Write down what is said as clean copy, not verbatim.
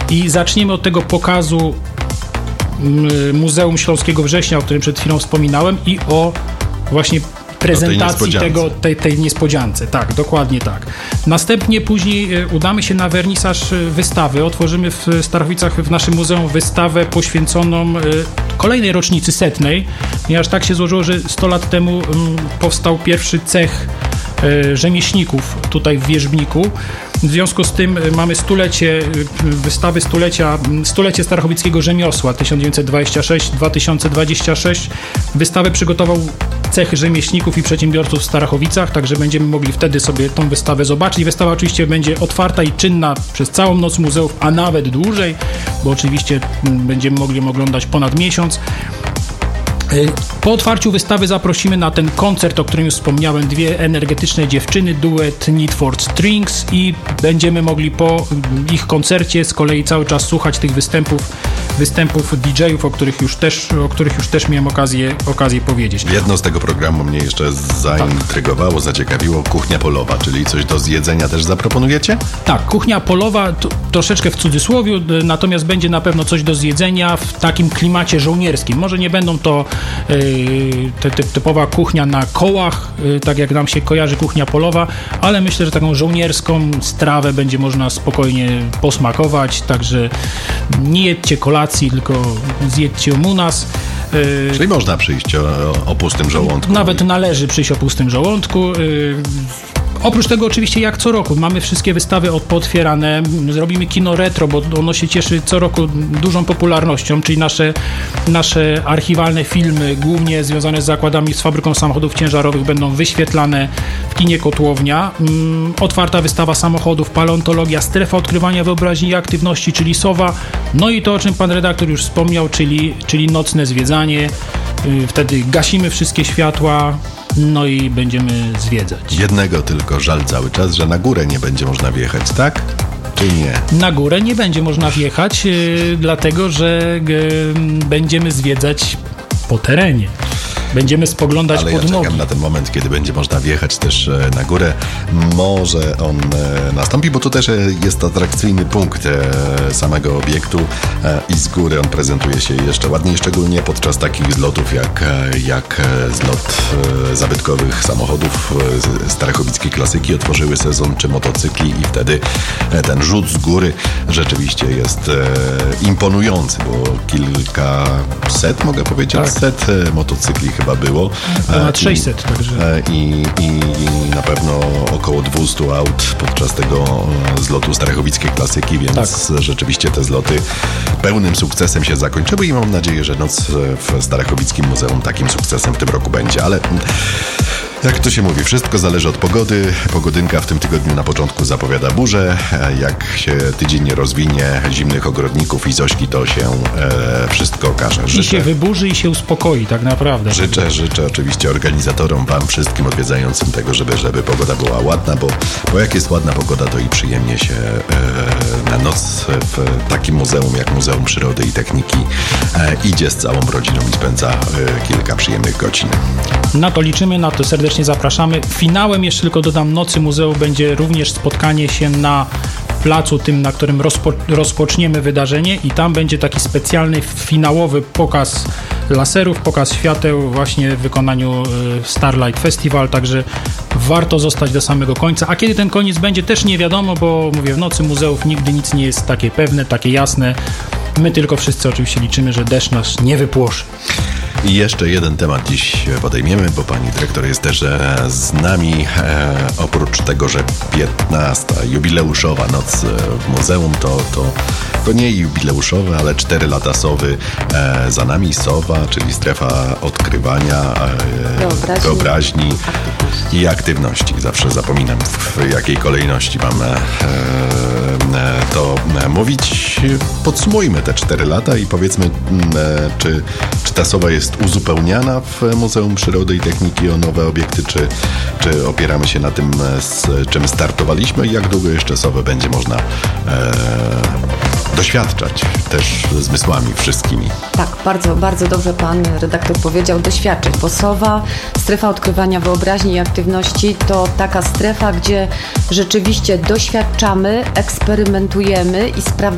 I zaczniemy od tego pokazu Muzeum Śląskiego Września, o którym przed chwilą wspominałem, i o właśnie prezentacji tej niespodziance. Tak, dokładnie tak. Następnie później udamy się na wernisaż wystawy. Otworzymy w Starachowicach w naszym muzeum wystawę poświęconą kolejnej rocznicy 100. Ponieważ tak się złożyło, że 100 lat temu powstał pierwszy cech rzemieślników tutaj w Wierzbniku. W związku z tym mamy wystawy stulecie starachowickiego rzemiosła 1926-2026. Wystawę przygotował cech rzemieślników i przedsiębiorców w Starachowicach, także będziemy mogli wtedy sobie tą wystawę zobaczyć. Wystawa oczywiście będzie otwarta i czynna przez całą noc muzeów, a nawet dłużej, bo oczywiście będziemy mogli ją oglądać ponad miesiąc. Po otwarciu wystawy zaprosimy na ten koncert, o którym już wspomniałem, dwie energetyczne dziewczyny, duet Need for Strings, i będziemy mogli po ich koncercie z kolei cały czas słuchać tych występów DJ-ów, o których już też miałem okazję powiedzieć. Jedno z tego programu mnie jeszcze zaintrygowało, zaciekawiło, kuchnia polowa, czyli coś do zjedzenia też zaproponujecie? Tak, kuchnia polowa, troszeczkę w cudzysłowie, natomiast będzie na pewno coś do zjedzenia w takim klimacie żołnierskim. Może nie będą to typowa kuchnia na kołach, tak jak nam się kojarzy kuchnia polowa, ale myślę, że taką żołnierską strawę będzie można spokojnie posmakować, także nie jedźcie kolacji, tylko zjedźcie ją u nas. Czyli można przyjść o pustym żołądku. Nawet należy przyjść o pustym żołądku. Oprócz tego oczywiście jak co roku mamy wszystkie wystawy pootwierane, zrobimy kino retro, bo ono się cieszy co roku dużą popularnością, czyli nasze archiwalne filmy, głównie związane z zakładami, z fabryką samochodów ciężarowych, będą wyświetlane w kinie Kotłownia. Otwarta wystawa samochodów, paleontologia, strefa odkrywania wyobraźni i aktywności, czyli SOWA, no i to, o czym pan redaktor już wspomniał, czyli nocne zwiedzanie. Wtedy gasimy wszystkie światła, no i będziemy zwiedzać. Jednego tylko żal cały czas, że na górę nie będzie można wjechać, tak? Czy nie? Na górę nie będzie można wjechać, dlatego że będziemy zwiedzać po terenie. Będziemy spoglądać pod nogi. Ale ja czekam na ten moment, kiedy będzie można wjechać też na górę. Może on nastąpi, bo to też jest atrakcyjny punkt samego obiektu i z góry on prezentuje się jeszcze ładniej, szczególnie podczas takich zlotów jak zlot zabytkowych samochodów. Starachowickie klasyki otworzyły sezon, czy motocykli, i wtedy ten rzut z góry rzeczywiście jest imponujący, bo kilkaset, mogę powiedzieć, tak. Set motocykli chyba było. Ponad 600 także. I na pewno około 200 aut podczas tego zlotu Starachowickie klasyki, więc tak. Rzeczywiście te zloty pełnym sukcesem się zakończyły i mam nadzieję, że noc w Starachowickim Muzeum takim sukcesem w tym roku będzie, ale jak to się mówi, wszystko zależy od pogody. Pogodynka w tym tygodniu na początku zapowiada burzę. Jak się tydzień nie rozwinie, zimnych ogrodników i Zośki, to się wszystko okaże. I się wyburzy i się uspokoi tak naprawdę. Życzę oczywiście organizatorom, wam wszystkim odwiedzającym tego, żeby pogoda była ładna, bo jak jest ładna pogoda, to i przyjemnie się na noc w takim muzeum jak Muzeum Przyrody i Techniki idzie z całą rodziną i spędza kilka przyjemnych godzin. Na to liczymy, na to serdecznie zapraszamy. Finałem, jeszcze tylko dodam, Nocy Muzeum będzie również spotkanie się na placu tym, na którym rozpoczniemy wydarzenie, i tam będzie taki specjalny finałowy pokaz laserów, pokaz świateł właśnie w wykonaniu Starlight Festival, także warto zostać do samego końca. A kiedy ten koniec będzie, też nie wiadomo, bo mówię, w Nocy Muzeów nigdy nic nie jest takie pewne, takie jasne. My tylko wszyscy oczywiście liczymy, że deszcz nas nie wypłoszy. I jeszcze jeden temat dziś podejmiemy, bo pani dyrektor jest też z nami. Oprócz tego, że 15. jubileuszowa noc w muzeum, to nie jubileuszowe, ale 4 lata SOWY za nami. SOWA, czyli strefa odkrywania, wyobraźni i aktywności. Zawsze zapominam, w jakiej kolejności mam to mówić. Podsumujmy te 4 lata i powiedzmy, czy ta SOWA jest uzupełniana w Muzeum Przyrody i Techniki o nowe obiekty, czy opieramy się na tym, z czym startowaliśmy, i jak długo jeszcze SOWę będzie można doświadczać też zmysłami wszystkimi. Tak, bardzo, bardzo dobrze pan redaktor powiedział, doświadczać, bo SOWA, strefa odkrywania wyobraźni i aktywności, to taka strefa, gdzie rzeczywiście doświadczamy, eksperymentujemy i sprawdzamy